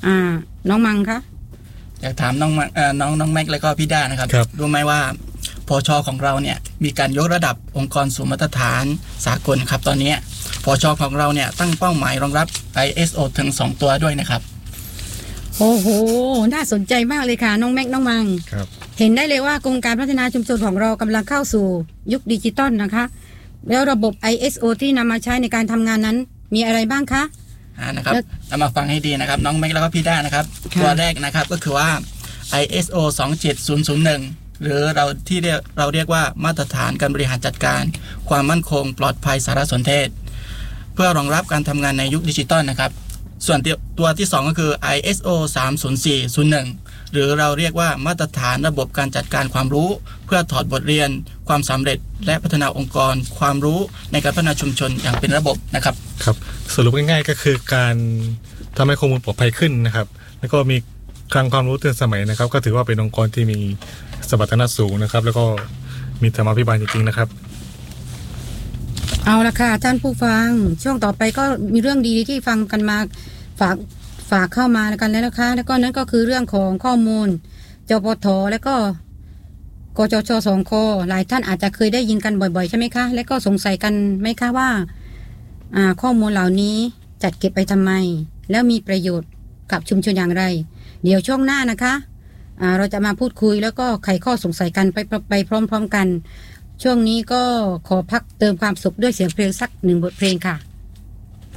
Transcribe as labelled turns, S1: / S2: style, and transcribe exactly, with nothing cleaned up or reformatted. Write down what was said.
S1: อ่าน้องมังคะ
S2: อยากถามน้องเอ่อน้องน้องแม็กแล้วก็พี่ด้านะครับรู้ไหมว่าพช.ของเราเนี่ยมีการยกระดับองค์กรสู่มาตรฐานสากลครับตอนนี้พช.ของเราเนี่ยตั้งเป้าหมายรองรับ ไอ เอส โอ ถึงสองตัวด้วยนะครับ
S1: โอ้โหน่าสนใจมากเลยค่ะน้องแม็กน้องมังเห็นได้เลยว่ากรมการพัฒนาชุมชนของเรากำลังเข้าสู่ยุคดิจิตอลนะคะแล้วระบบ ไอ เอส โอ ที่นำมาใช้ในการทำงานนั้นมีอะไรบ้างคะ
S2: อ่านะครับเอามาฟังให้ดีนะครับน้องแม็กแล้วก็พี่ด้านะครับตัวแรกนะครับก็คือว่า ไอ เอส โอ สองเจ็ดศูนย์ศูนย์หนึ่งหรือเราที่เรียกเราเรียกว่ามาตรฐานการบริหารจัดการความมั่นคงปลอดภัยสารสนเทศเพื่อรองรับการทำงานในยุคดิจิตอลนะครับส่วนตัวที่สองก็คือ ไอ เอส โอ สามศูนย์สี่ศูนย์หนึ่งหรือเราเรียกว่ามาตรฐานระบบการจัดการความรู้เพื่อถอดบทเรียนความสำเร็จและพัฒนาองค์กรความรู้ในการพัฒนาชุมชนอย่างเป็นระบบนะครับ
S3: ครับสรุปง่ายๆก็คือการทำให้ข้อมูลปลอดภัยขึ้นนะครับแล้วก็มีคลังความรู้ตื่นสมัยนะครับก็ถือว่าเป็นองค์กรที่มีสมรรถนะสูงนะครับแล้วก็มีธรรมาภิบาลจริงๆนะครับ
S1: เอาละค่ะท่านผู้ฟังช่วงต่อไปก็มีเรื่องดีที่ฟังกันมาฝากฝากเข้ามาแล้วกันแล้วนะคะแล้วก็นั้นก็คือเรื่องของข้อมูลจปทแล้วก็กจชสองคหลายท่านอาจจะเคยได้ยินกันบ่อยๆใช่ไหมคะและก็สงสัยกันไหมคะว่าอ่าข้อมูลเหล่านี้จัดเก็บไปทำไมแล้วมีประโยชน์กับชุมชนอย่างไรเดี๋ยวช่วงหน้านะคะอ่าเราจะมาพูดคุยแล้วก็ไขข้อสงสัยกันไปไปพร้อมๆกันช่วงนี้ก็ขอพักเติมความสุขด้วยเสียงเพลงสักหนึ่งบทเพลงค่ะ